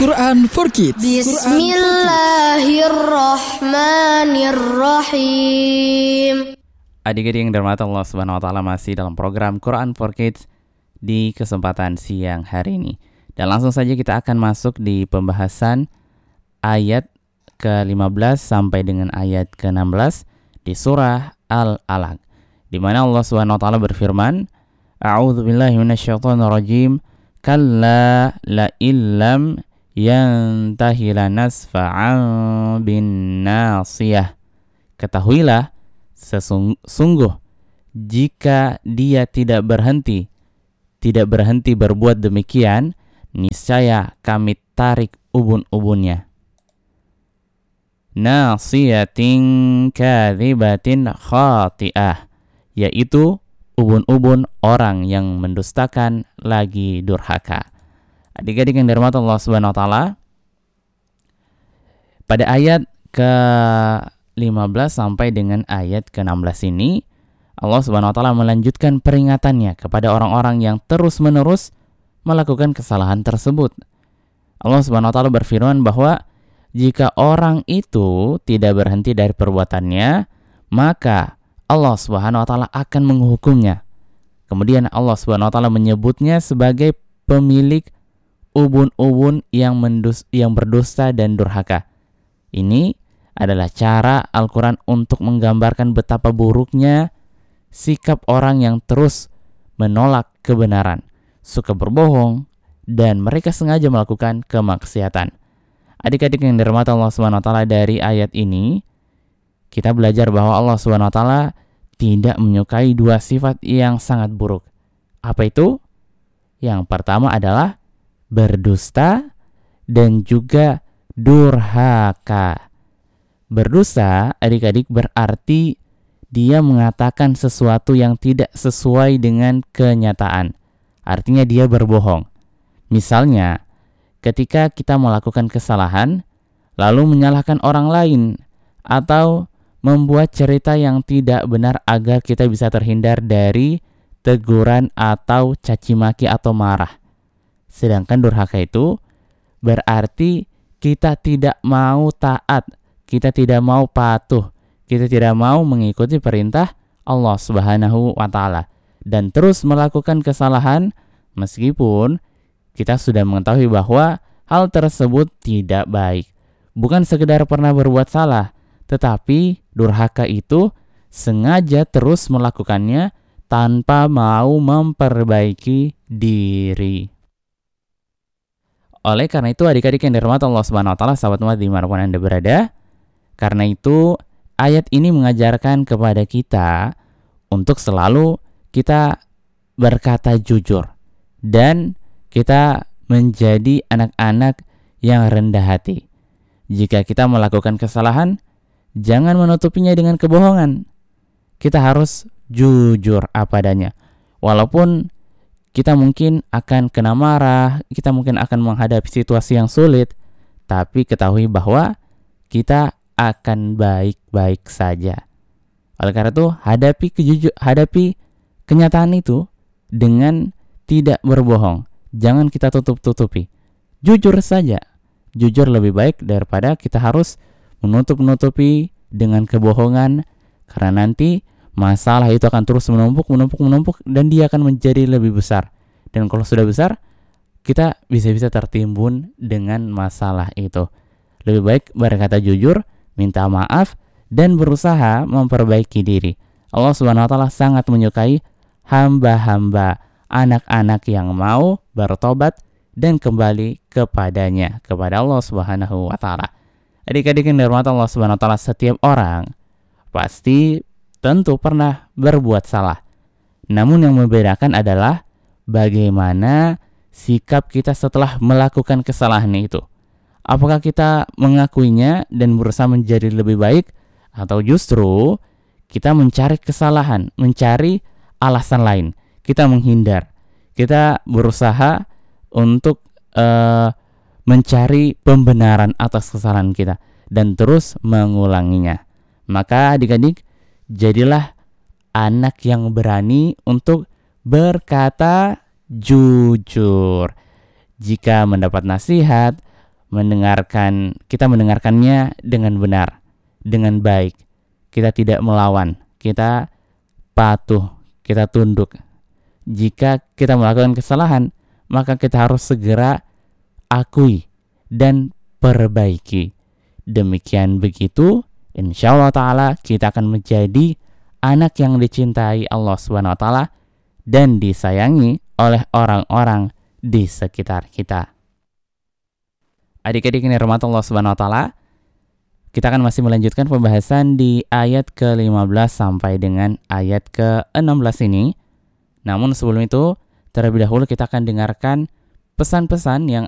Quran for Kids. Bismillahirrahmanirrahim. Adik-adik yang dirahmati Allah Subhanahu wa taala, masih dalam program Quran for Kids di kesempatan siang hari ini. Dan langsung saja kita akan masuk di pembahasan ayat ke-15 sampai dengan ayat ke-16 di surah Al-Alaq, di mana Allah Subhanahu wa taala berfirman, A'udzubillahi minasyaitonirrajim. Kalla la illam yantahi lanasfa'an bin nasiyah. Ketahuilah, sesungguh jika dia tidak berhenti berbuat demikian, niscaya kami tarik ubun-ubunnya. Nasiyatin kadzibatin khati'ah, yaitu ubun-ubun orang yang mendustakan lagi durhaka. Adik-adik yang dirahmati Allah Subhanahu wa taala, pada ayat ke-15 sampai dengan ayat ke-16 ini, Allah Subhanahu wa taala melanjutkan peringatannya kepada orang-orang yang terus-menerus melakukan kesalahan tersebut. Allah Subhanahu wa taala berfirman bahwa jika orang itu tidak berhenti dari perbuatannya, maka Allah Subhanahu wa taala akan menghukumnya. Kemudian Allah Subhanahu wa taala menyebutnya sebagai pemilik ubun-ubun yang berdusta dan durhaka. Ini adalah cara Al-Quran untuk menggambarkan betapa buruknya sikap orang yang terus menolak kebenaran, suka berbohong, dan mereka sengaja melakukan kemaksiatan. Adik-adik yang dirahmati Allah Subhanahu wa taala, dari ayat ini kita belajar bahwa Allah Subhanahu wa taala tidak menyukai dua sifat yang sangat buruk. Apa itu? Yang pertama adalah berdusta dan juga durhaka. Berdusta, adik-adik, berarti dia mengatakan sesuatu yang tidak sesuai dengan kenyataan. Artinya dia berbohong. Misalnya, ketika kita melakukan kesalahan, lalu menyalahkan orang lain, atau membuat cerita yang tidak benar agar kita bisa terhindar dari teguran atau caci maki atau marah. Sedangkan durhaka itu berarti kita tidak mau taat, kita tidak mau patuh, kita tidak mau mengikuti perintah Allah Subhanahu wa taala dan terus melakukan kesalahan meskipun kita sudah mengetahui bahwa hal tersebut tidak baik. Bukan sekedar pernah berbuat salah, tetapi durhaka itu sengaja terus melakukannya tanpa mau memperbaiki diri. Oleh karena itu, adik-adik yang dirahmati Allah Subhanahu wa taala, sahabat umat dimanapun Anda berada, karena itu ayat ini mengajarkan kepada kita untuk selalu kita berkata jujur dan kita menjadi anak-anak yang rendah hati. Jika kita melakukan kesalahan, jangan menutupinya dengan kebohongan. Kita harus jujur apa adanya. Walaupun kita mungkin akan kena marah, kita mungkin akan menghadapi situasi yang sulit, tapi ketahui bahwa kita akan baik-baik saja. Oleh karena itu, hadapi kenyataan itu dengan tidak berbohong. Jangan kita tutup-tutupi. Jujur saja. Jujur lebih baik daripada kita harus menutup-nutupi dengan kebohongan, karena nanti masalah itu akan terus menumpuk dan dia akan menjadi lebih besar. Dan kalau sudah besar, kita bisa tertimbun dengan masalah itu. Lebih baik berkata jujur, minta maaf, dan berusaha memperbaiki diri. Allah Subhanahu wa taala sangat menyukai hamba-hamba, anak-anak yang mau bertobat dan kembali kepadanya, kepada Allah Subhanahu wa taala. Adik-adik yang dirahmati Allah Subhanahu wa taala, setiap orang pasti tentu pernah berbuat salah. Namun yang membedakan adalah bagaimana sikap kita setelah melakukan kesalahan itu. Apakah kita mengakuinya dan berusaha menjadi lebih baik, atau justru kita mencari kesalahan, mencari alasan lain, kita menghindar, kita berusaha untuk mencari pembenaran atas kesalahan kita dan terus mengulanginya. Maka adik-adik, jadilah anak yang berani untuk berkata jujur. Jika mendapat nasihat, kita mendengarkannya dengan benar, dengan baik. Kita tidak melawan, kita patuh, kita tunduk. Jika kita melakukan kesalahan, maka kita harus segera akui dan perbaiki. Demikian begitu, insyaallah ta'ala kita akan menjadi anak yang dicintai Allah Subhanahu wa ta'ala dan disayangi oleh orang-orang di sekitar kita. Adik-adik yang dirahmati Allah Subhanahu wa ta'ala, kita akan masih melanjutkan pembahasan di ayat ke-15 sampai dengan ayat ke-16 ini. Namun sebelum itu, terlebih dahulu kita akan dengarkan pesan-pesan yang